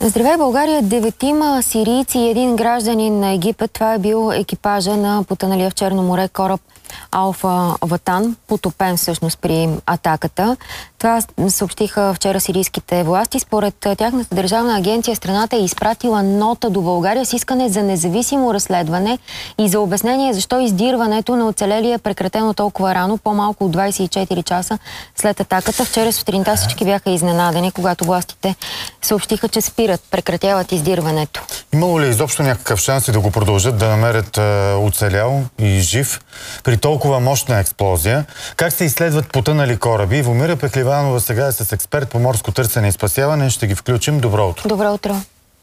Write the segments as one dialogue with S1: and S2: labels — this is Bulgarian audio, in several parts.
S1: Здравей, България! 9 сирийци и един гражданин на Египет. Това е бил екипажа на потъналия в Черно море кораб Алфа Ватан, потопен всъщност при атаката. Това съобщиха вчера сирийските власти. Според тяхната държавна агенция страната е изпратила нота до България с искане за независимо разследване и за обяснение защо издирването на оцелелия е прекратено толкова рано, по-малко от 24 часа след атаката. Вчера сутринта всички бяха изненадени, когато властите съобщиха, че прекратяват издирването.
S2: Имало ли изобщо някакъв шанс да го продължат да намерят оцелял и жив при толкова мощна експлозия? Как се изследват потънали кораби? Вомира Пехливанова сега е с експерт по морско търсене и спасяване. Ще ги включим. Добро утро.
S1: Добро утро.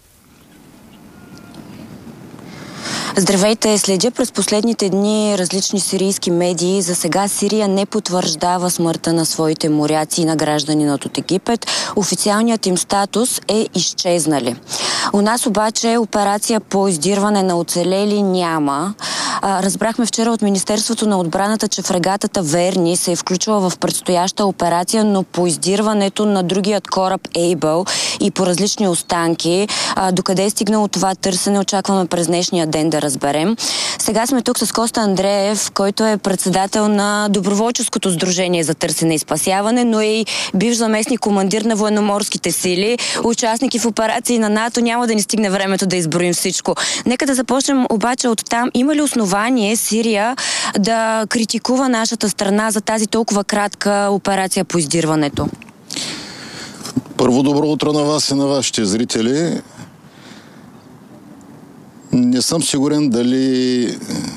S3: Здравейте! Следя през последните дни различни сирийски медии. За сега Сирия не потвърждава смъртта на своите моряци и на гражданинът от Египет. Официалният им статус е изчезнали. У нас обаче операция по издирване на оцелели няма. Разбрахме вчера от Министерството на отбраната, че фрегатата Верни се е включила в предстояща операция, но по издирването на другият кораб Ейбъл и по различни останки. Докъде е стигнало това търсене, очакваме през днешния ден да разберем. Сега сме тук с Коста Андреев, който е председател на Доброволческото сдружение за търсене и спасяване, но и бивш заместник командир на военноморските сили, участник в операции на НАТО. Няма да ни стигне времето да изброим всичко. Нека да започнем обаче от там. Има ли основание Сирия да критикува нашата страна за тази толкова кратка операция по издирването?
S4: Първо, добро утро на вас и на вашите зрители. Не съм сигурен дали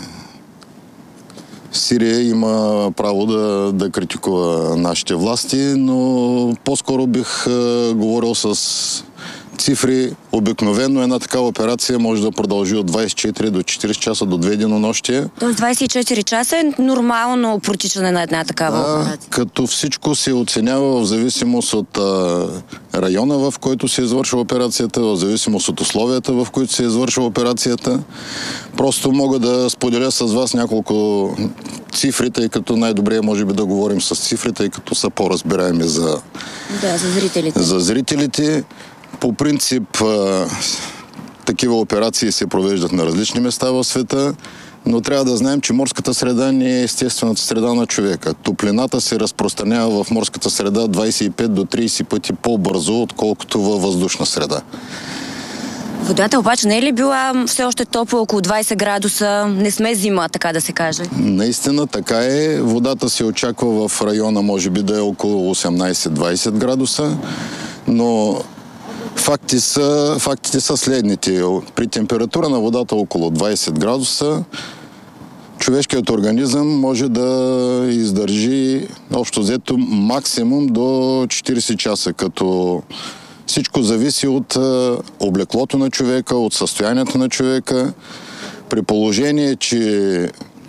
S4: Сирия има право да критикува нашите власти, но по-скоро бих говорил с цифри. Обикновено една такава операция може да продължи от 24 до 40 часа до 2 денонощия.
S3: Тоест 24 часа е нормално протичане на една такава операция?
S4: Като всичко се оценява в зависимост от района, в който се извършва операцията, в зависимост от условията, в които се извършва операцията. Просто мога да споделя с вас няколко цифри, тъй като най-добре е може би да говорим с цифри, тъй като са по-разбираеми за
S3: зрителите.
S4: За зрителите. По принцип, такива операции се провеждат на различни места в света, но трябва да знаем, че морската среда не е естествената среда на човека. Топлината се разпространява в морската среда 25 до 30 пъти по-бързо, отколкото във въздушна среда.
S3: Водата обаче не е ли била все още топла, около 20 градуса? Не сме зима, така да се каже.
S4: Наистина така е. Водата се очаква в района, може би да е около 18-20 градуса, но фактите са следните. При температура на водата около 20 градуса човешкият организъм може да издържи общо взето максимум до 40 часа, като всичко зависи от облеклото на човека, от състоянието на човека. При положение, че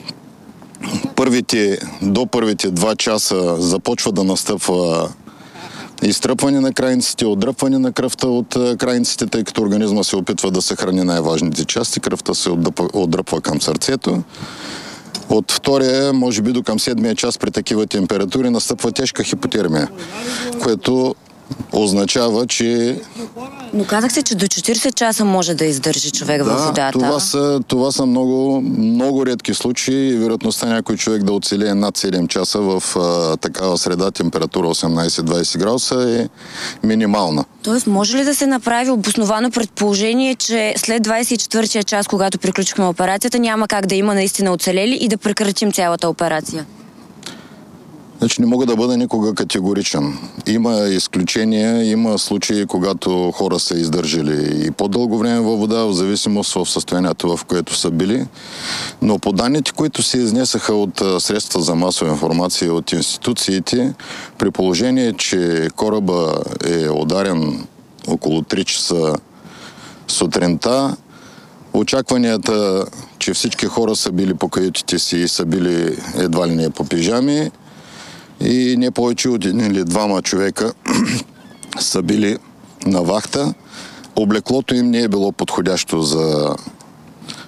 S4: до първите 2 часа започва да настъпва изтръпване на крайниците, отдръпване на кръвта от крайниците, тъй като организма се опитва да съхрани най-важните части. Кръвта се отдръпва към сърцето. От втория, може би до към 7-я час при такива температури настъпва тежка хипотермия, което означава, че...
S3: Но казах се, че до 40 часа може да издържи човек във водата.
S4: Това са много, много редки случаи и вероятността някой човек да оцелее над 7 часа в такава среда, температура 18-20 градуса е минимална.
S3: Тоест, може ли да се направи обосновано предположение, че след 24-я час, когато приключихме операцията, няма как да има наистина оцелели и да прекратим цялата операция?
S4: Значи не мога да бъда никога категоричен. Има изключения, има случаи, когато хора са издържали и по-дълго време във вода, в зависимост в състоянието, в което са били. Но по данните, които се изнесаха от средства за масова информация от институциите, при положение, че кораба е ударен около 3 часа сутринта, очакванията, че всички хора са били по каютите си и са били едва ли не по пижами, и не повече от 1 или 2 човека са били на вахта. Облеклото им не е било подходящо за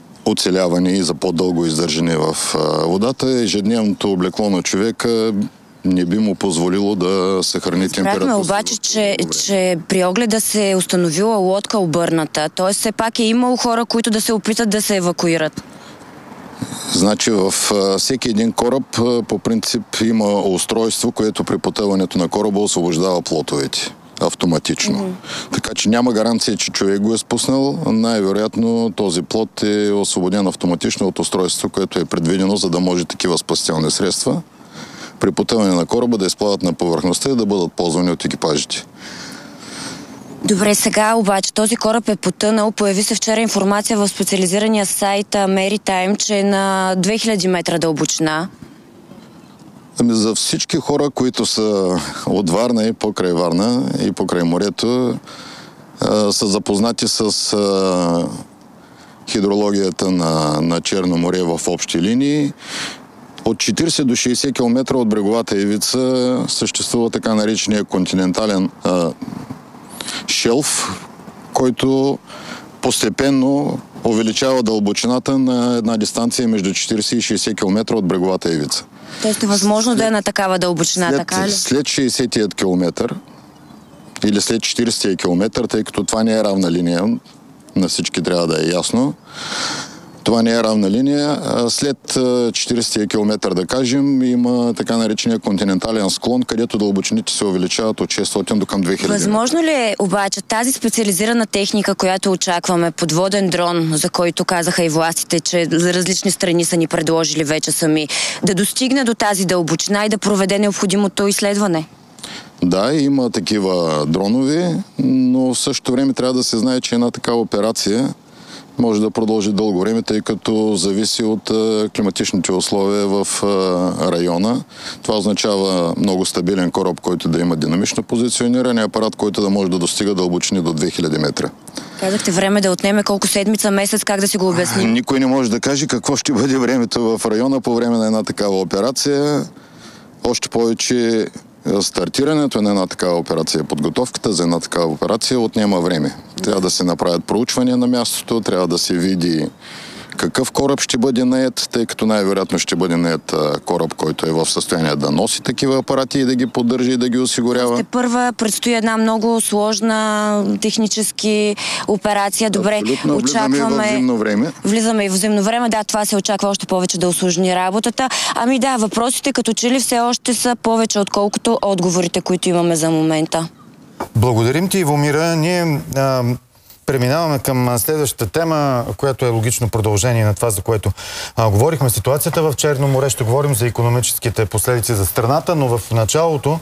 S4: оцеляване и за по-дълго издържане в водата. Ежедневното облекло на човека не би му позволило да съхрани температура.
S3: Разбрахме обаче, че при огледа се е установила лодка обърната. Т.е. все пак е имало хора, които да се опитат да се евакуират.
S4: Значи във всеки един кораб по принцип има устройство, което при потъването на кораба освобождава плотовете автоматично. Така че няма гаранция, че човек го е спуснал. Най-вероятно този плот е освободен автоматично от устройство, което е предвидено, за да може такива спасителни средства при потъване на кораба да изплават на повърхността и да бъдат ползвани от екипажите.
S3: Добре, сега обаче този кораб е потънал. Появи се вчера информация в специализирания сайт Maritime, че е на 2000 метра дълбочина.
S4: Ами за всички хора, които са от Варна и покрай Варна и покрай морето, са запознати с хидрологията на Черно море в общи линии. От 40 до 60 км от бреговата ивица съществува така наречения континентален шелф, който постепенно увеличава дълбочината на една дистанция между 40 и 60 км от бреговата ивица.
S3: Тоест е възможно да е на такава дълбочина, така ли?
S4: След 60-тият километър или след 40-тия километър, тъй като това не е равна линия, на всички трябва да е ясно, това не е равна линия. След 40-тия километър, да кажем, има така наречения континентален склон, където дълбочините се увеличават от 600 до към 2000.
S3: Възможно ли е обаче тази специализирана техника, която очакваме, подводен дрон, за който казаха и властите, че за различни страни са ни предложили вече сами, да достигне до тази дълбочина и да проведе необходимото изследване?
S4: Да, има такива дронови, но в същото време трябва да се знае, че една такава операция може да продължи дълго време, тъй като зависи от климатичните условия в района. Това означава много стабилен кораб, който да има динамично позициониране, апарат, който да може да достига дълбочини до 2000 метра.
S3: Казахте време да отнеме колко седмица, месец, как да си го обясним?
S4: Никой не може да каже какво ще бъде времето в района по време на една такава операция. Още повече стартирането на една такава операция, подготовката за една такава операция отнема време. Трябва да се направят проучвания на мястото, трябва да се види какъв кораб ще бъде нает, тъй като най-вероятно ще бъде нает кораб, който е в състояние да носи такива апарати и да ги поддържа и да ги осигурява.
S3: Първа предстои една много сложна технически операция. Добре,
S4: абсолютно,
S3: очакваме...
S4: влизаме и в зимно време.
S3: Влизаме и в зимно време, да, това се очаква още повече да усложни работата. Ами да, въпросите като че ли все още са повече, отколкото отговорите, които имаме за момента.
S2: Благодарим ти, Ивомира. Ние преминаваме към следващата тема, която е логично продължение на това, за което говорихме. Ситуацията в Черно море. Ще говорим за икономическите последици за страната, но в началото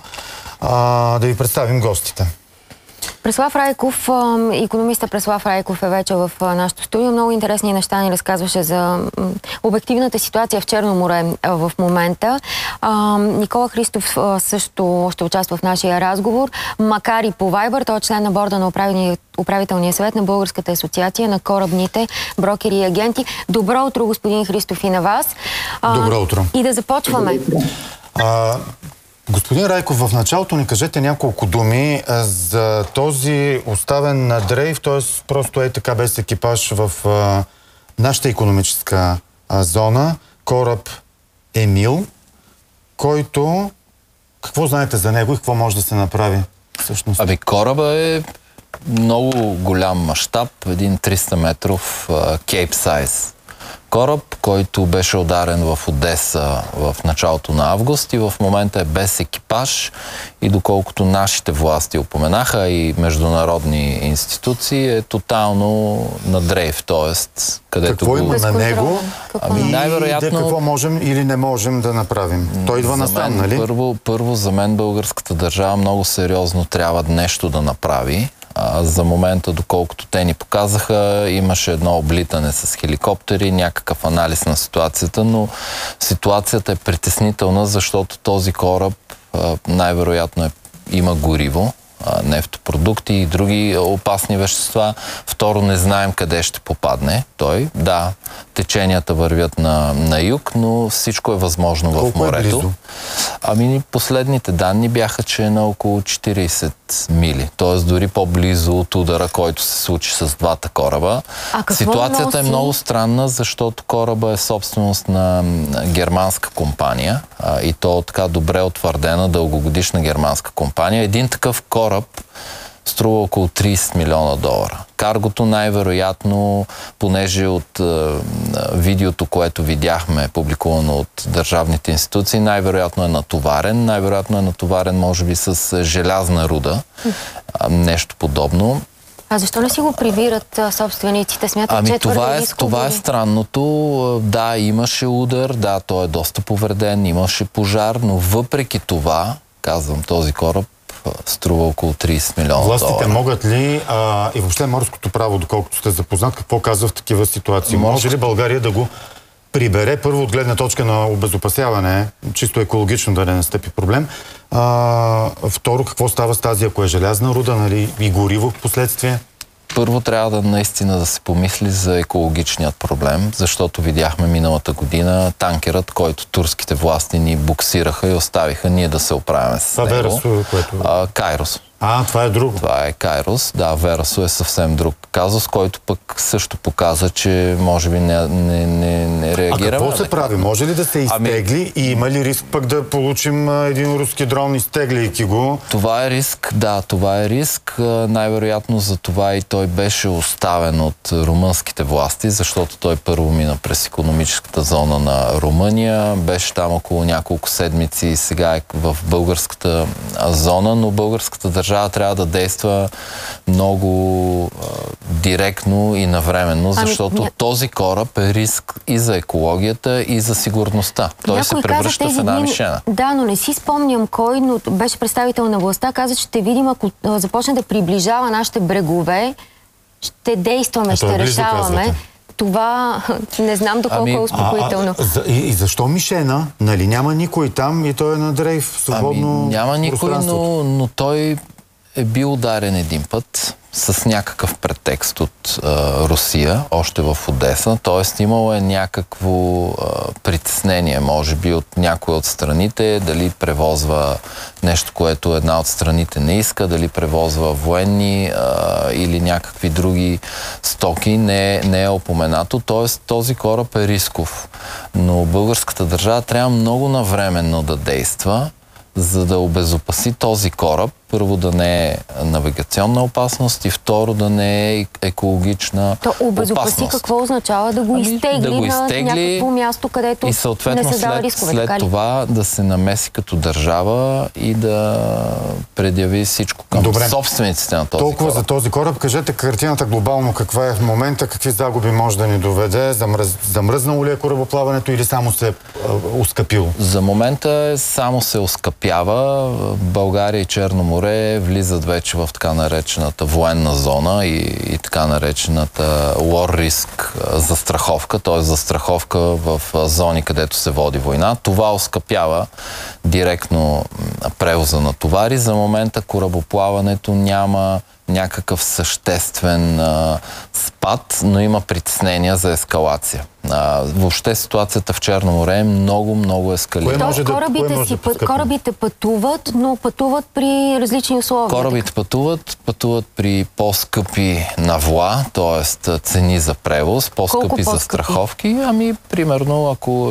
S2: да ви представим гостите.
S1: Преслав Райков, икономиста Преслав Райков е вече в нашото студио. Много интересни неща ни разказваше за обективната ситуация в Черно море в момента. Никола Христов също ще участва в нашия разговор, макар и по Вайбър. Той е член на борда на управителния съвет на Българската асоциация на корабните брокери и агенти. Добро утро, господин Христов, и на вас.
S2: Добро утро.
S1: И да започваме.
S2: Господин Райков, в началото ни кажете няколко думи за този оставен на дрейф, т.е. просто е така без екипаж в нашата икономическа зона, кораб Емил, който... Какво знаете за него и какво може да се направи всъщност?
S5: Ами кораба е много голям мащаб, един 300 метров кейпсайз кораб, който беше ударен в Одеса в началото на август и в момента е без екипаж и доколкото нашите власти упоменаха и международни институции, е тотално на дрейф, т.е. където...
S2: Какво има на него?
S5: Ами най-вероятно...
S2: Какво можем или не можем да направим? Той идва насам, нали?
S5: Първо, за мен българската държава много сериозно трябва нещо да направи. За момента, доколкото те ни показаха, имаше едно облитане с хеликоптери, някакъв анализ на ситуацията, но ситуацията е притеснителна, защото този кораб най-вероятно има гориво, нефтопродукти и други опасни вещества. Второ, не знаем къде ще попадне той. Да, теченията вървят на юг, но всичко е възможно в морето. Ами последните данни бяха, че е на около 40 мили. Т.е. дори по-близо от удара, който се случи с двата кораба. Ситуацията е много странна, защото кораба е собственост на германска компания и то така добре утвърдена дългогодишна германска компания. Един такъв кораб струва около 30 милиона долара. Каргото най-вероятно, понеже от видеото, което видяхме, публикувано от държавните институции, най-вероятно е натоварен. Най-вероятно е натоварен, може би, с желязна руда. Нещо подобно.
S1: А защо не си го прибират собствениците? Смятат, че е твърде рисково.
S5: Това е странното. Да, имаше удар, да, той е доста повреден, имаше пожар, но въпреки това, казвам, този кораб струва около 30 милиона долара.
S2: Властите могат ли и въобще морското право, доколкото сте запознат, какво казва в такива ситуации? Може ли България да го прибере? Първо от гледна точка на обезопасяване, чисто екологично да не настъпи проблем. Второ, какво става с тази, ако е желязна руда, нали, и гориво в последствие?
S5: Първо трябва наистина да се помисли за екологичният проблем, защото видяхме миналата година танкерът, който турските власти ни буксираха и оставиха ние да се оправяме с него.
S2: Верасо, което...
S5: Кайрос.
S2: Това е друго.
S5: Това е Кайрос. Да, Верасо е съвсем друг казус, който пък също показа, че може би не реагираме.
S2: А какво се прави? Може ли да се изтегли и има ли риск пък да получим един руски дрон, изтегляйки го?
S5: Това е риск, да, това е риск. Най-вероятно за това и той беше оставен от румънските власти, защото той първо мина през икономическата зона на Румъния, беше там около няколко седмици и сега е в българската зона, но българската държава трябва да действа много директно и навременно, защото този кораб е риск и за екологията, и за сигурността. Той се превръща в една мишена.
S1: Да, но не си спомням кой, но беше представител на властта, каза, че ще видим, ако започне да приближава нашите брегове, ще действаме, ще решаваме. Това не знам доколко е успокоително.
S2: И защо мишена? Нали няма никой там и той е на дрейф, свободно
S5: няма никой, но той е бил ударен един път с някакъв претекст от Русия, още в Одеса. Т.е. имало е някакво притеснение, може би, от някой от страните, дали превозва нещо, което една от страните не иска, дали превозва военни или някакви други стоки, не е упоменато. Т.е. този кораб е рисков. Но българската държава трябва много навременно да действа, за да обезопаси този кораб. Първо да не е навигационна опасност и второ да не е екологична
S1: обезопаси
S5: опасност.
S1: Какво означава? Да го изтегли на някакво място, където
S5: и съответно
S1: не се дава рискове.
S5: След това да се намеси като държава и да предяви всичко към собствениците на този кораб.
S2: Толкова за този кораб. Кажете картината глобално каква е в момента, какви загуби може да ни доведе, замръзнало ли е корабоплаването или само се е оскъпило?
S5: За момента само се оскъпява. България и Черно море влизат вече в така наречената военна зона и така наречената low risk застраховка, т.е. застраховка в зони, където се води война. Това оскъпява директно превоза на товари. За момента корабоплаването няма някакъв съществен спад, но има притеснения за ескалация. Въобще ситуацията в Черно море е много ескалирана.
S1: Корабите пътуват, но пътуват при различни условия.
S5: Корабите пътуват при по-скъпи навла, т.е. цени за превоз, по-скъпи застраховки. Примерно, ако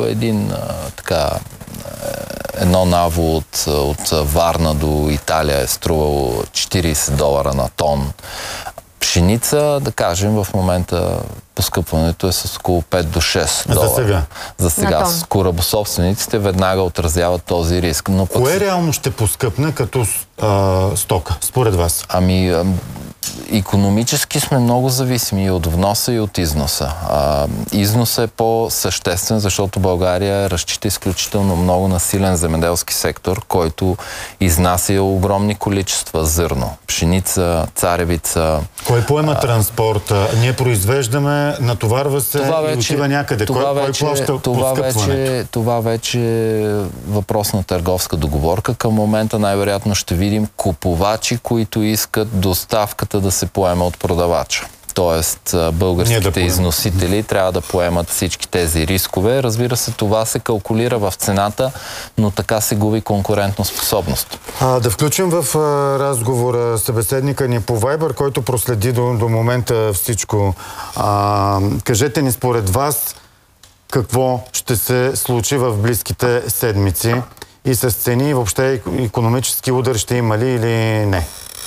S5: едно наво от Варна до Италия е струвало $40 на тон пшеница, да кажем, в момента поскъпването е с около $5 до $6. За сега с корабособствениците веднага отразяват този риск. Но
S2: кое реално ще поскъпне като стока, според вас?
S5: Икономически сме много зависими и от вноса, и от износа. Износът е по-съществен, защото България разчита изключително много на силен земеделски сектор, който изнася огромни количества зърно. Пшеница, царевица.
S2: Кой поема транспорта? Ние произвеждаме, натоварва се и отива някъде. Кой плаща поскъпването?
S5: Това вече е въпрос на търговска договорка. Към момента най-вероятно ще видим купувачи, които искат доставката да се поема от продавача. Тоест, българските износители трябва да поемат всички тези рискове. Разбира се, това се калкулира в цената, но така се губи конкурентно способност.
S2: Да включим в разговора събеседника ни по Viber, който проследи до момента всичко. Кажете ни според вас какво ще се случи в близките седмици и с цени, и въобще икономически удар ще има ли или не?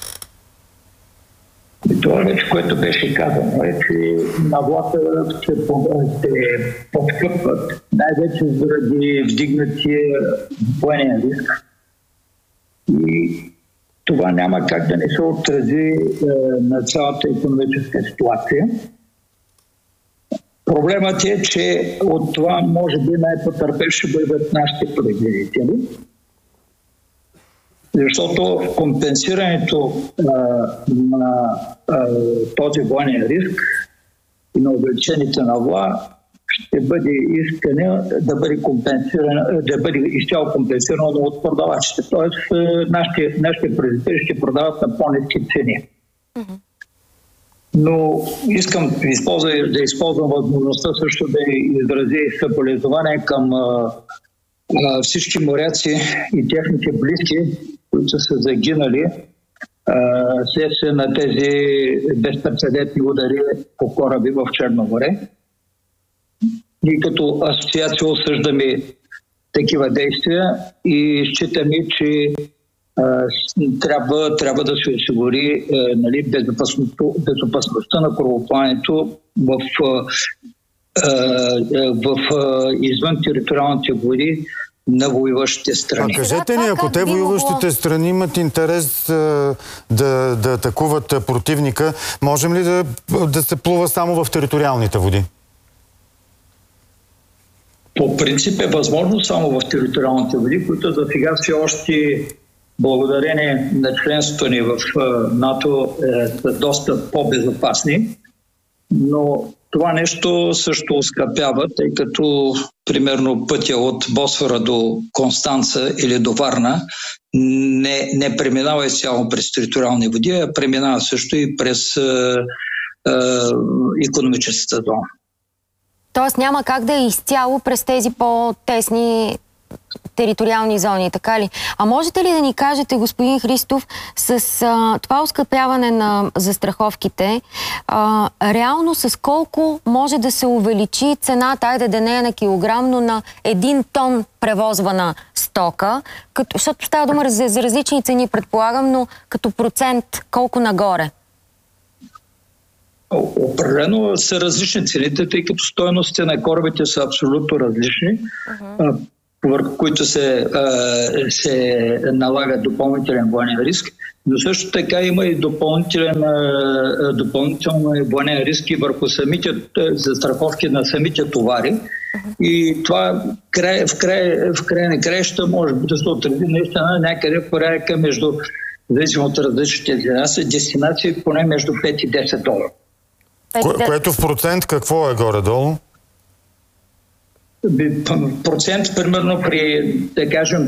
S6: Това вече, което беше казано, е, че навлата се подкъпват, най-вече заради вдигнатия военен риск. И това няма как да не се отрази на цялата икономическа ситуация. Проблемът е, че от това може би най-потърпевши ще бъдат нашите производители. Защото компенсирането на този военен риск и на увеличените навла ще бъде искане да бъде компенсирано, да бъде изцяло компенсирано от продавачите. Тоест, нашите производители ще продават на по-ниски цени. Но искам да използвам възможността също да изрази съболезнование към всички моряци и техните близки, които са загинали следствие на тези безпрецедентни удари по кораби в Черно море. Ние като асоциация осъждаме такива действия и считаме, че трябва да се осигури безопасността на корабоплаването в извън териториалните води на воюващите страни.
S2: Кажете ни, ако те воюващите страни имат интерес да атакуват противника, можем ли да се плува само в териториалните води?
S6: По принцип е възможно само в териториалните води, които за сега все още благодарение на членството ни в НАТО са доста по-безопасни, но това нещо също оскъпява, тъй като примерно пътя от Босфора до Констанца или до Варна не преминава изцяло през териториални води, а преминава също и през икономическата зона.
S1: Тоест няма как да е изцяло през тези по-тесни териториални зони, така ли? А можете ли да ни кажете, господин Христов, с това оскъпяване на застраховките, реално с колко може да се увеличи цената, айде да не е на килограм, но на 1 тон превозвана стока, защото става дума за различни цени, предполагам, но като процент колко нагоре?
S6: Определено са различни цените, тъй като стойностите на корабите са абсолютно различни, върху които се налага допълнителен военен риск, но също така има и допълнителен военен риск и върху самите застраховки на самите товари. И това в края на краища може да се отрази наистина някъде в порядъка между, зависимо от различните дестинации, поне между 5 и 10 долара.
S2: Което в процент какво е горе-долу?
S6: Процент, примерно при, да кажем,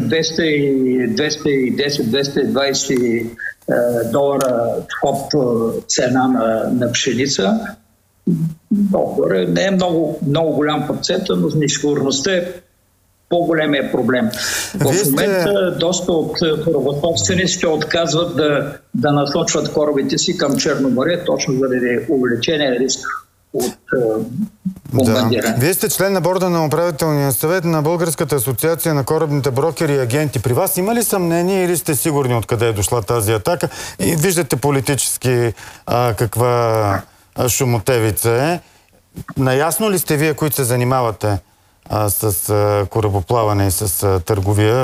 S6: 210-220 долара топ цена на пшеница, не е много голям процент, но несигурността е по-големия проблем. В момента доста от корабособствениците отказват да насочват корабите си към Черно море, точно заради увеличения риск от бомбардиране.
S2: Вие сте член на борда на управителния съвет на Българската асоциация на корабните брокери и агенти. При вас има ли съмнение или сте сигурни откъде е дошла тази атака? И виждате политически каква шумотевица е. Наясно ли сте вие, които се занимавате с корабоплаване и с търговия?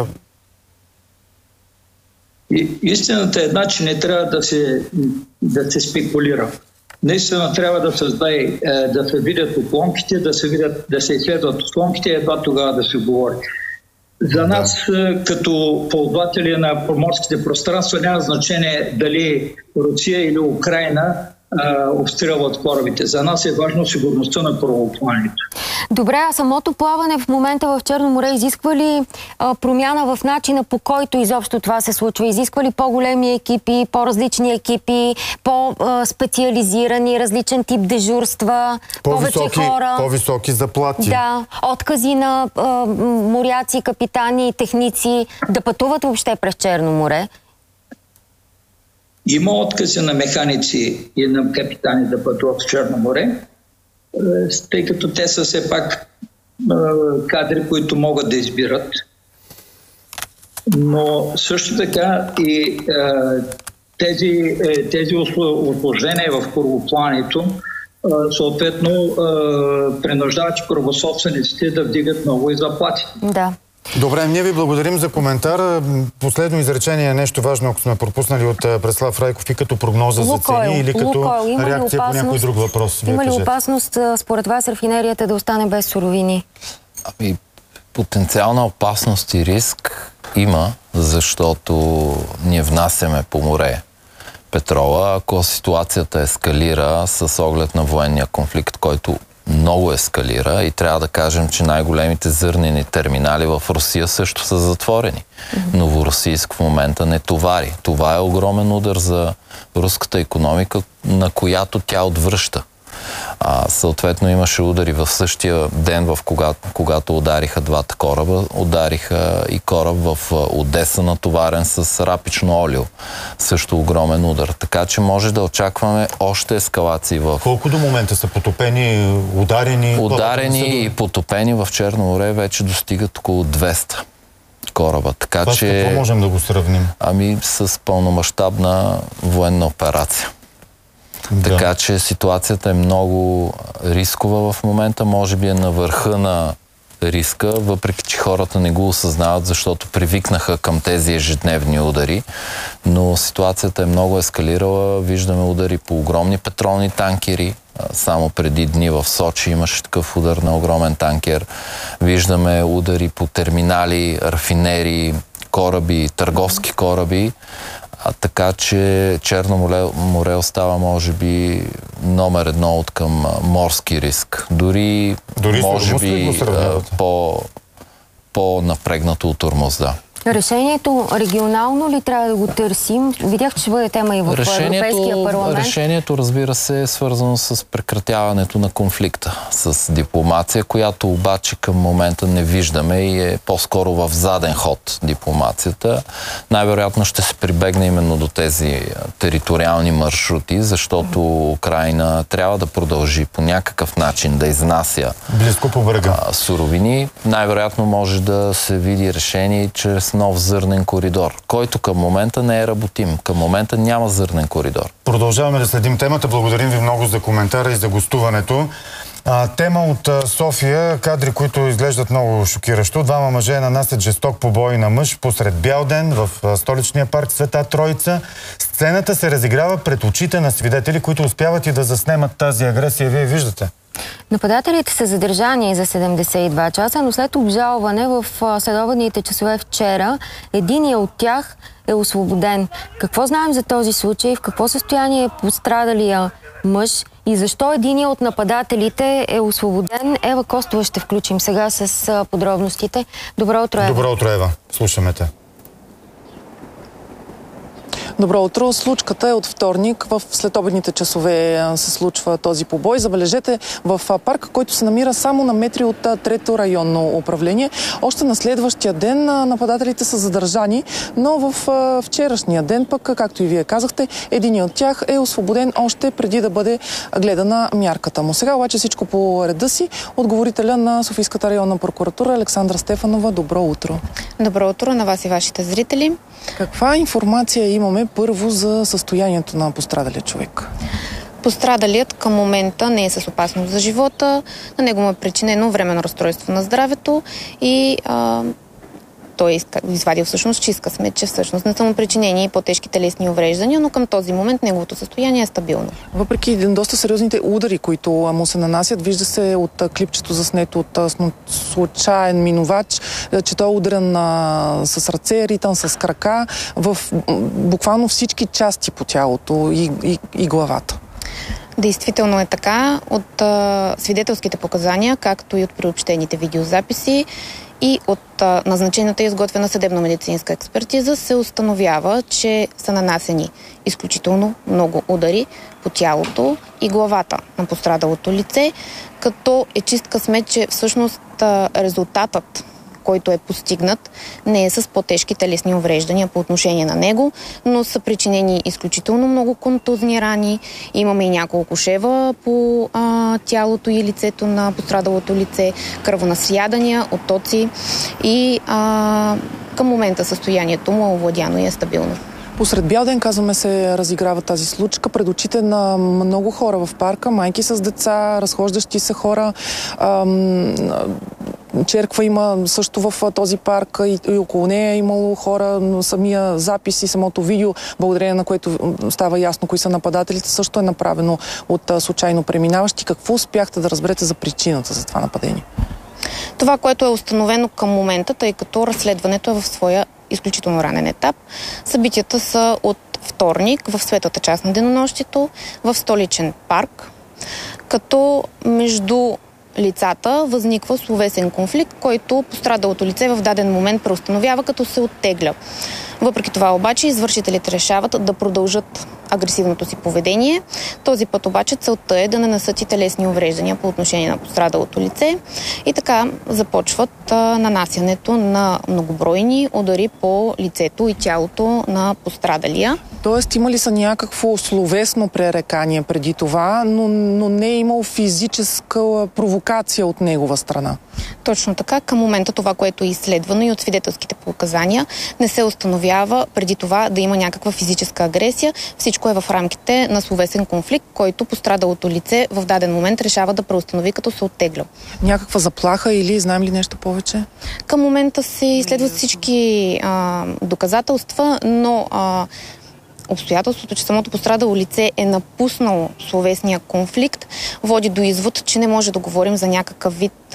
S6: Истината е една, че не трябва да се спекулира. Наистина трябва да се видят отломките, да се изследват отломките и едва тогава да се говори. За нас, като ползватели на морските пространства, няма значение дали Русия или Украйна обстрелват корабите. За нас е важно сигурността на корабоплаването.
S1: Добре, а самото плаване в момента в Черно море изисква ли промяна в начина, по който изобщо това се случва? Изисква ли по-големи екипи, по-различни екипи, по-специализирани, различен тип дежурства, повече хора?
S2: По-високи заплати.
S1: Да, откази на моряци, капитани и техници да пътуват въобще през Черно море?
S6: Има откази на механици и на капитани да пътуват в Черно море, тъй като те са все пак кадри, които могат да избират. Но също така и тези усложнения в корабоплаването съответно принуждават корабособствениците да вдигат много и заплати.
S1: Да.
S2: Добре, ние ви благодарим за коментар. Последно изречение, нещо важно, ако сме пропуснали от Преслав Райков, и като прогноза за цени или като реакция по някой друг въпрос.
S1: Има ли опасност, според вас, рафинерията да остане без суровини?
S5: Потенциална опасност и риск има, защото ние внасяме по море петрола. Ако ситуацията ескалира с оглед на военния конфликт, който много ескалира, и трябва да кажем, че най-големите зърнени терминали в Русия също са затворени. Новоросийск в момента не товари. Това е огромен удар за руската икономика, на която тя отвръща. Съответно имаше удари в същия ден, когато удариха двата кораба. Удариха и кораб в Одеса, натоварен с рапично олио. Също огромен удар. Така че може да очакваме още ескалации в...
S2: Колко до момента са потопени, ударени?
S5: Ударени и потопени в Черно море вече достигат около 200 кораба. Така
S2: това
S5: че...
S2: какво можем да го сравним?
S5: С пълномащабна военна операция. Да. Така че ситуацията е много рискова в момента, може би е на върха на риска, въпреки че хората не го осъзнават, защото привикнаха към тези ежедневни удари, но ситуацията е много ескалирала. Виждаме удари по огромни петролни танкери. Само преди дни в Сочи имаше такъв удар на огромен танкер. Виждаме удари по терминали, рафинери, кораби, търговски кораби. Така че Черно море остава, може би, номер едно от към морски риск. Дори може би, по-напрегнато от тормоз, да.
S1: Решението регионално ли трябва да го търсим? Видях, че ще бъде тема и в Европейския парламент.
S5: Решението, разбира се, е свързано с прекратяването на конфликта, с дипломация, която обаче към момента не виждаме и е по-скоро в заден ход дипломацията. Най-вероятно ще се прибегне именно до тези териториални маршрути, защото Украйна трябва да продължи по някакъв начин да изнася
S2: близко по брега
S5: суровини. Най-вероятно може да се види решение чрез нов зърнен коридор, който към момента не е работим. Към момента няма зърнен коридор.
S2: Продължаваме да следим темата. Благодарим ви много за коментара и за гостуването. Тема от София, кадри, които изглеждат много шокиращо. Двама мъже нанасят жесток побой на мъж посред бял ден в столичния парк Света Троица. Сцената се разиграва пред очите на свидетели, които успяват и да заснемат тази агресия. Вие виждате.
S1: Нападателите са задържани за 72 часа, но след обжалване в следобедните часове вчера, единият от тях е освободен. Какво знаем за този случай? В какво състояние е пострадалия мъж? И защо единият от нападателите е освободен? Ева Костова ще включим сега с подробностите. Добро утро, Ева.
S2: Добро утро, Ева. Слушаме те.
S7: Добро утро. Случката е от вторник. В следобедните часове се случва този побой. Забележете, в парка, който се намира само на метри от трето районно управление. Още на следващия ден нападателите са задържани, но в вчерашния ден пък, както и вие казахте, един от тях е освободен още преди да бъде гледана мярката му. Сега обаче всичко по реда си. Отговорителя на Софийската районна прокуратура Александра Стефанова. Добро утро.
S8: Добро утро на вас и вашите зрители.
S7: Каква информация имаме първо за състоянието на пострадалия човек?
S8: Пострадалият към момента не е с опасност за живота, на него му е причинено временно разстройство на здравето и той е извадил всъщност чистка сметче, че всъщност не са му причинени и по-тежки телесни увреждания, но към този момент неговото състояние е стабилно.
S7: Въпреки доста сериозните удари, които му се нанасят, вижда се от клипчето заснето от случайен минувач, че той е ударен с ръце, ритан с крака в буквално всички части по тялото и главата.
S8: Действително е така. От свидетелските показания, както и от приобщените видеозаписи и от назначената и изготвена съдебно-медицинска експертиза се установява, че са нанасени изключително много удари по тялото и главата на пострадалото лице, като е чист късмет, че всъщност резултатът, който е постигнат, не е с по-тежки телесни увреждания по отношение на него, но са причинени изключително много контузни рани. Имаме и няколко шева по тялото и лицето на пострадалото лице, кръвонасядания, оттоци и към момента състоянието му е овладяно и е стабилно.
S7: Посред бял ден, казваме, се разиграва тази случка пред очите на много хора в парка, майки с деца, разхождащи се хора. Черква има също в този парк и около нея е имало хора, но самия запис и самото видео, благодарение на което става ясно кои са нападателите, също е направено от случайно преминаващи. Какво успяхте да разберете за причината за това нападение?
S8: Това, което е установено към момента, тъй като разследването е в своя изключително ранен етап. Събитията са от вторник в светлата част на денонощието в столичен парк, като между лицата възниква словесен конфликт, който пострадалото лице в даден момент преустановява, като се оттегля. Въпреки това обаче извършителите решават да продължат агресивното си поведение. Този път обаче целта е да нанесат и телесни увреждания по отношение на пострадалото лице и така започват нанасянето на многобройни удари по лицето и тялото на пострадалия.
S7: Тоест имали са някакво словесно пререкание преди това, но не е имало физическа провокация от негова страна.
S8: Точно така. Към момента това, което е изследвано и от свидетелските показания, не се установява преди това да има някаква физическа агресия. Всичко е в рамките на словесен конфликт, който пострадалото лице в даден момент решава да преустанови, като се оттегля. Някаква
S7: заплаха или знаем ли нещо повече?
S8: Към момента се изследват всички доказателства, но обстоятелството, че самото пострадало лице е напуснало словесния конфликт, води до извод, че не може да говорим за някакъв вид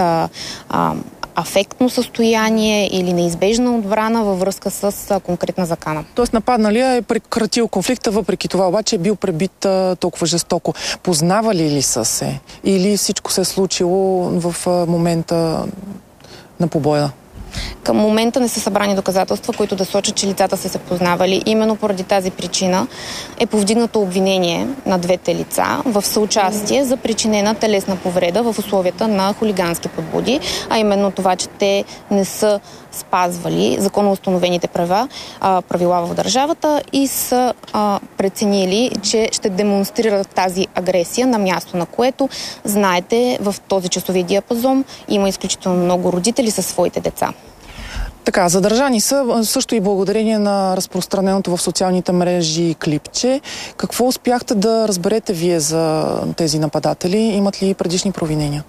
S8: афектно състояние или неизбежна отбрана във връзка с конкретна закана.
S7: Тоест нападналия е прекратил конфликта, въпреки това обаче е бил пребит толкова жестоко. Познавали ли са се? Или всичко се е случило в момента на побоя?
S8: Към момента не са събрани доказателства, които да сочат, че лицата са се познавали. Именно поради тази причина е повдигнато обвинение на двете лица в съучастие за причинена телесна повреда в условията на хулигански подбуди, а именно това, че те не са спазвали законоустановените правила в държавата и са преценили, че ще демонстрират тази агресия на място, на което, знаете, в този часови диапазон има изключително много родители със своите деца.
S7: Така, задържани са също и благодарение на разпространеното в социалните мрежи клипче. Какво успяхте да разберете вие за тези нападатели? Имат ли предишни провинения?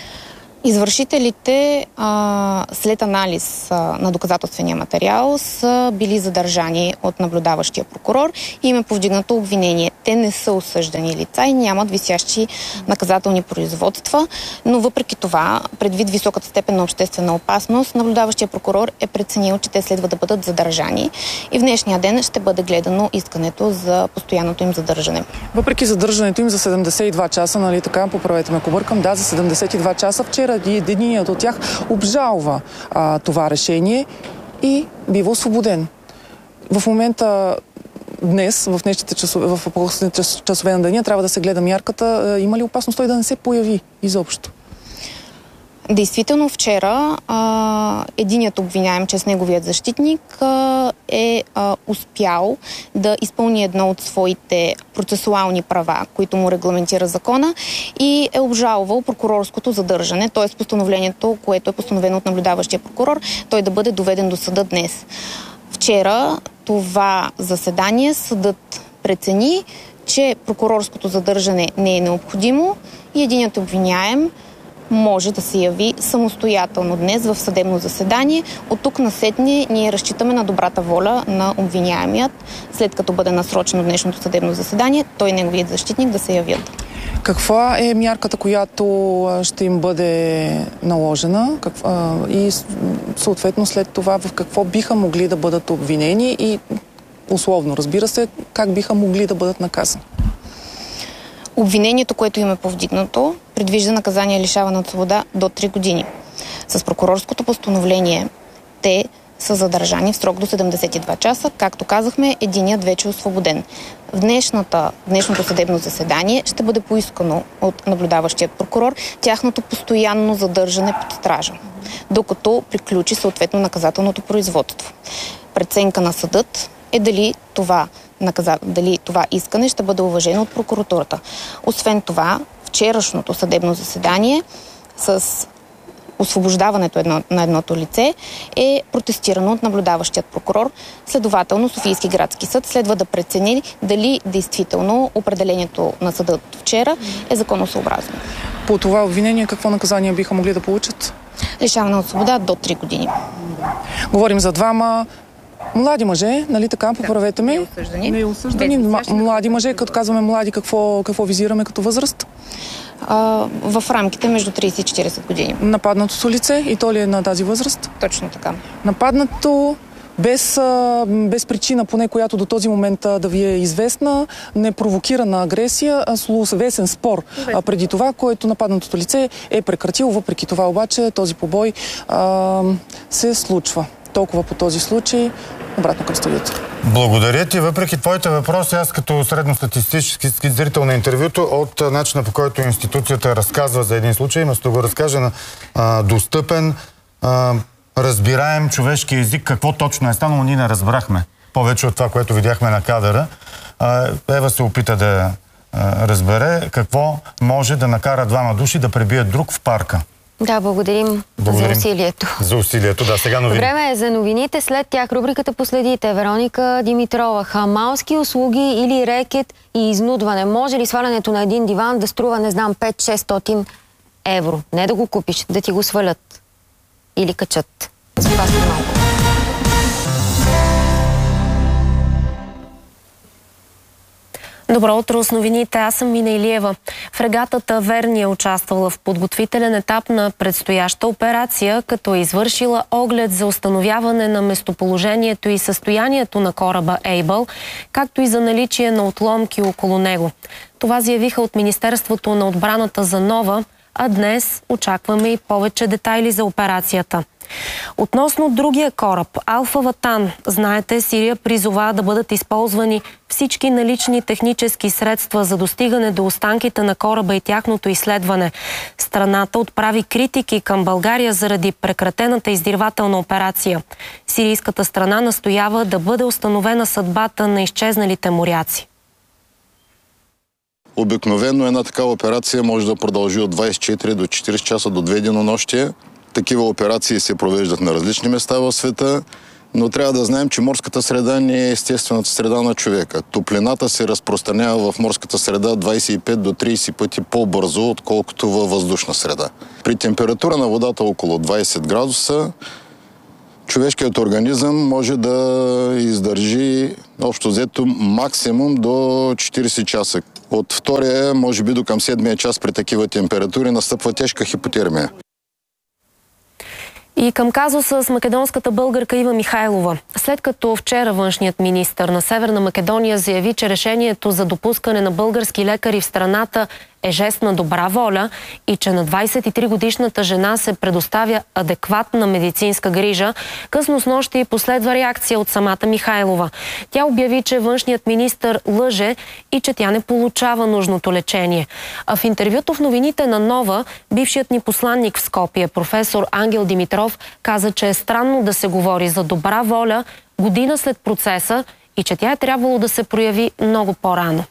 S8: Извършителите след анализ на доказателствения материал са били задържани от наблюдаващия прокурор и им е повдигнато обвинение. Те не са осъждани лица и нямат висящи наказателни производства, но въпреки това, предвид високата степен на обществена опасност, наблюдаващия прокурор е преценил, че те следва да бъдат задържани и в днешния ден ще бъде гледано искането за постоянното им задържане.
S7: Въпреки задържането им за 72 часа, нали така, поправете ме ако бъркам, да, за 72 часа вчера единият от тях обжалва това решение и бива освободен. В момента днес, в днешните часове, в по-късните часове на деня, трябва да се гледа мярката. Има ли опасност той да не се появи изобщо?
S8: Действително вчера единият обвиняем, чрез неговият защитник, е успял да изпълни едно от своите процесуални права, които му регламентира закона и е обжалвал прокурорското задържане, т.е. постановлението, което е постановено от наблюдаващия прокурор, той да бъде доведен до съда днес. Вчера това заседание съдът прецени, че прокурорското задържане не е необходимо и единият обвиняем може да се яви самостоятелно днес в съдебно заседание. От тук насетне ние разчитаме на добрата воля на обвиняемият, след като бъде насрочено днешното съдебно заседание, той и неговият защитник да се явят.
S7: Каква е мярката, която ще им бъде наложена и съответно след това в какво биха могли да бъдат обвинени и условно, разбира се, как биха могли да бъдат наказани?
S8: Обвинението, което им е повдигнато, предвижда наказание лишаване от свобода до 3 години. С прокурорското постановление те са задържани в срок до 72 часа. Както казахме, единият вече е освободен. В днешното съдебно заседание ще бъде поискано от наблюдаващият прокурор тяхното постоянно задържане под стража, докато приключи съответно наказателното производство. Преценка на съдът е дали това искане ще бъде уважено от прокуратурата. Освен това, вчерашното съдебно заседание с освобождаването на едното лице е протестирано от наблюдаващият прокурор. Следователно, Софийски градски съд следва да прецени дали действително определението на съда от вчера е законосъобразно.
S7: По това обвинение какво наказание биха могли да получат?
S8: Лишаване от свобода до 3 години.
S7: Говорим за двама млади мъже, нали така? Поправете ме.
S8: Не
S7: осъждани. Млади мъже, като казваме млади, какво визираме като възраст?
S8: В рамките между 30 и 40 години.
S7: Нападнатото лице и то ли е на тази възраст?
S8: Точно така.
S7: Нападнато без причина, поне която до този момент да ви е известна, непровокирана агресия, а словесен спор преди това, който нападнатото лице е прекратил. Въпреки това обаче този побой се случва. Толкова по този случай. Обратно към студиото.
S2: Благодаря ти. Въпреки твоите въпроси, аз като средностатистически зрител на интервюто, от начина по който институцията разказва за един случай, вместо да го разкаже на достъпен, разбираем човешки език, какво точно е станало, ние не разбрахме. Повече от това, което видяхме на кадъра. Ева се опита да разбере какво може да накара двама души да пребият друг в парка.
S1: Да, благодарим за усилието.
S2: За усилието, да. Сега новини.
S1: Време е за новините. След тях рубриката последите. Вероника Димитрова. Хамалски услуги или рекет и изнудване. Може ли свалянето на един диван да струва, не знам, 5-600 евро? Не да го купиш, да ти го свалят. Или качат. За това сте малко.
S9: Добро утро с новините. Аз съм Мина Илиева. Фрегатата Верни е участвала в подготвителен етап на предстояща операция, като е извършила оглед за установяване на местоположението и състоянието на кораба Ейбъл, както и за наличие на отломки около него. Това заявиха от Министерството на отбраната за Нова, а днес очакваме и повече детайли за операцията. Относно другия кораб, Алфа Ватан, знаете, Сирия призова да бъдат използвани всички налични технически средства за достигане до останките на кораба и тяхното изследване. Страната отправи критики към България заради прекратената издирвателна операция. Сирийската страна настоява да бъде установена съдбата на изчезналите моряци.
S4: Обикновено една такава операция може да продължи от 24 до 40 часа до 2 денонощия. Такива операции се провеждат на различни места в света, но трябва да знаем, че морската среда не е естествената среда на човека. Топлината се разпространява в морската среда 25 до 30 пъти по-бързо, отколкото във въздушна среда. При температура на водата около 20 градуса, човешкият организъм може да издържи общо взето максимум до 40 часа. От втория, може би до към 7-я час при такива температури настъпва тежка хипотермия.
S9: И към казуса с македонската българка Ива Михайлова. След като вчера външният министър на Северна Македония заяви, че решението за допускане на български лекари в страната е жест на добра воля и че на 23-годишната жена се предоставя адекватна медицинска грижа, късно снощи последва реакция от самата Михайлова. Тя обяви, че външният министър лъже и че тя не получава нужното лечение. А в интервюто в новините на Нова, бившият ни посланник в Скопие, професор Ангел Димитров, каза, че е странно да се говори за добра воля година след процеса и че тя е трябвало да се прояви много по-рано.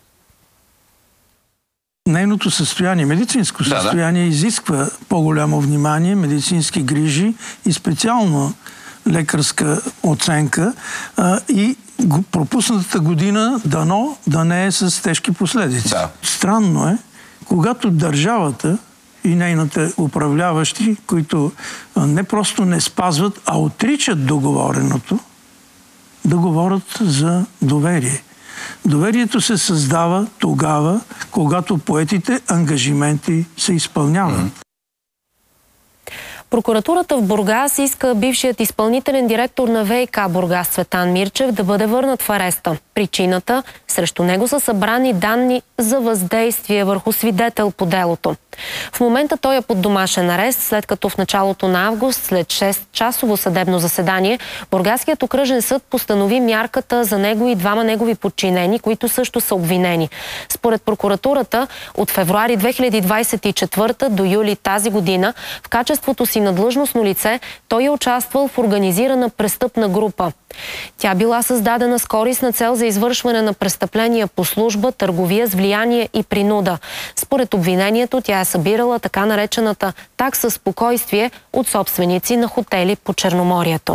S10: Нейното състояние, медицинско състояние изисква по-голямо внимание, медицински грижи и специално лекарска оценка и пропуснатата година дано да не е с тежки последици. Да. Странно е, когато държавата и нейните управляващи, които не просто не спазват, а отричат договореното, да говорят за доверие. Доверието се създава тогава, когато поетите ангажименти се изпълняват.
S9: Прокуратурата в Бургас иска бившият изпълнителен директор на ВиК Бургас Цветан Мирчев да бъде върнат в ареста. Причината – срещу него са събрани данни за въздействие върху свидетел по делото. В момента той е под домашен арест, след като в началото на август, след 6-часово съдебно заседание, Бургаският окръжен съд постанови мярката за него и двама негови подчинени, които също са обвинени. Според прокуратурата, от февруари 2024 до юли тази година, в качеството си на длъжностно лице, той е участвал в организирана престъпна група. Тя била създадена с корисна цел за извършване на престъпления по служба, търговия с влияние и принуда. Според обвинението, тя е събирала така наречената такса спокойствие от собственици на хотели по Черноморието.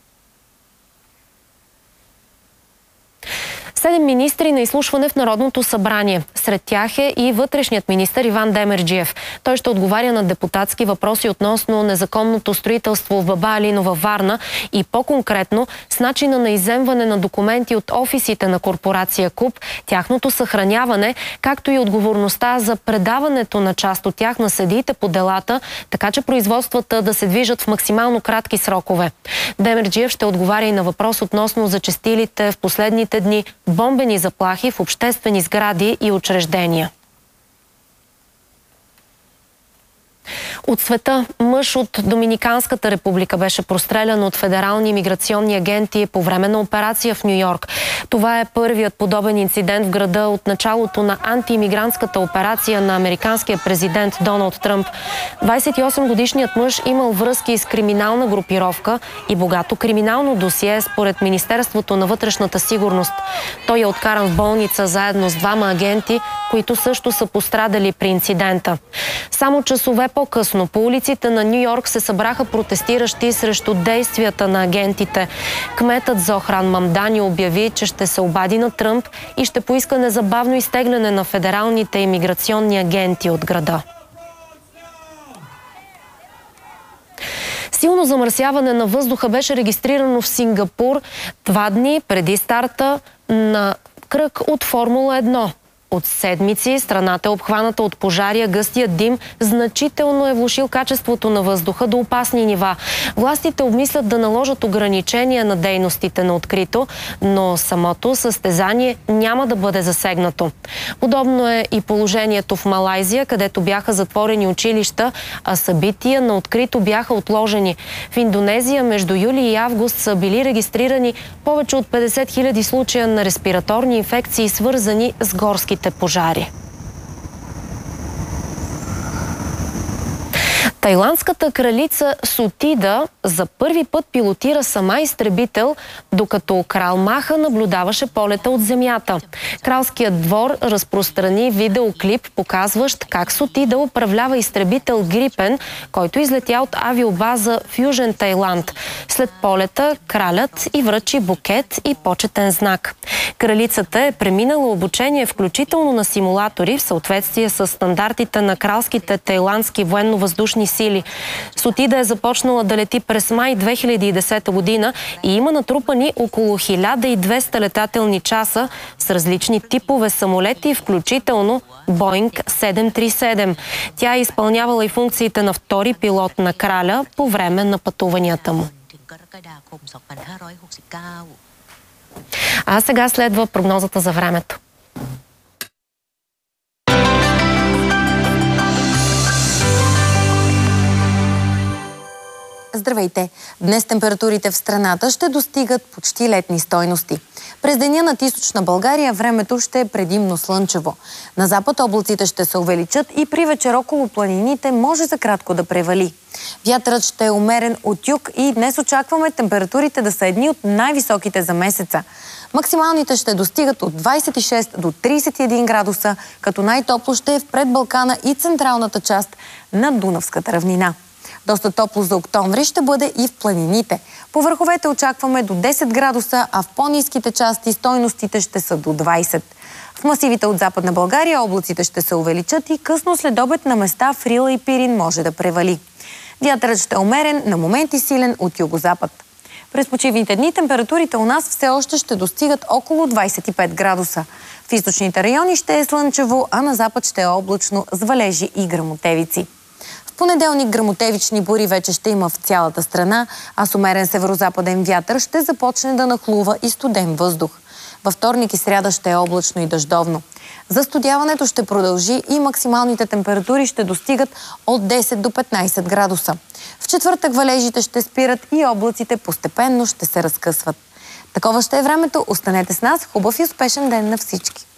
S9: 7 министри на изслушване в Народното събрание. Сред тях е и вътрешният министър Иван Демерджиев. Той ще отговаря на депутатски въпроси относно незаконното строителство в Баба Алина във Варна и по-конкретно с начина на изземване на документи от офисите на корпорация КУП, тяхното съхраняване, както и отговорността за предаването на част от тях на съдиите по делата, така че производствата да се движат в максимално кратки срокове. Демерджиев ще отговаря и на въпрос относно зачестилите в последните дни бомбени заплахи в обществени сгради и учреждения. От света мъж от Доминиканската република беше прострелян от федерални имиграционни агенти по време на операция в Ню-Йорк. Това е първият подобен инцидент в града от началото на антиимигрантската операция на американския президент Доналд Тръмп. 28-годишният мъж имал връзки с криминална групировка и богато криминално досие според Министерството на вътрешната сигурност. Той е откаран в болница заедно с двама агенти, които също са пострадали при инцидента. Само часове по-късно по улиците на Ню-Йорк се събраха протестиращи срещу действията на агентите. Кметът Зохран Мамдани обяви, че ще се обади на Тръмп и ще поиска незабавно изтегляне на федералните имиграционни агенти от града. Силно замърсяване на въздуха беше регистрирано в Сингапур 2 дни преди старта на кръг от Формула 1. От седмици страната е обхваната от пожари, а гъстият дим значително е влошил качеството на въздуха до опасни нива. Властите обмислят да наложат ограничения на дейностите на открито, но самото състезание няма да бъде засегнато. Подобно е и положението в Малайзия, където бяха затворени училища, а събития на открито бяха отложени. В Индонезия между юли и август са били регистрирани повече от 50 000 случая на респираторни инфекции, свързани с горските пожари. Тайландската кралица Сотида за първи път пилотира сама изтребител, докато крал Маха наблюдаваше полета от земята. Кралският двор разпространи видеоклип, показващ как Сотида управлява изтребител Грипен, който излетя от авиобаза в Южен Тайланд. След полета кралят и връчи букет и почетен знак. Кралицата е преминала обучение, включително на симулатори, в съответствие с стандартите на кралските тайландски военно-въздушни сили. Сотида е започнала да лети през май 2010 година и има натрупани около 1200 летателни часа с различни типове самолети, включително Боинг 737. Тя е изпълнявала и функциите на втори пилот на краля по време на пътуванията му. А сега следва прогнозата за времето.
S1: Здравейте! Днес температурите в страната ще достигат почти летни стойности. През деня над източна България времето ще е предимно слънчево. На запад облаците ще се увеличат и при вечер около планините може за кратко да превали. Вятърът ще е умерен от юг и днес очакваме температурите да са едни от най-високите за месеца. Максималните ще достигат от 26 до 31 градуса, като най-топло ще е в предбалкана и централната част на Дунавската равнина. Доста топло за октомври ще бъде и в планините. По върховете очакваме до 10 градуса, а в по-ниските части стойностите ще са до 20. В масивите от Западна България облаците ще се увеличат и късно след обед на места в Рила и Пирин може да превали. Вятърът ще е умерен, на моменти силен от югозапад. През почивните дни температурите у нас все още ще достигат около 25 градуса. В източните райони ще е слънчево, а на запад ще е облачно с валежи и гръмотевици. В
S11: понеделник гръмотевични бури вече ще има в цялата страна, а с умерен северозападен вятър ще започне да нахлува и студен въздух. Във вторник и сряда ще е облачно и дъждовно. Застудяването ще продължи и максималните температури ще достигат от 10 до 15 градуса. В четвъртък валежите ще спират и облаците постепенно ще се разкъсват. Такова ще е времето. Останете с нас. Хубав и успешен ден на всички!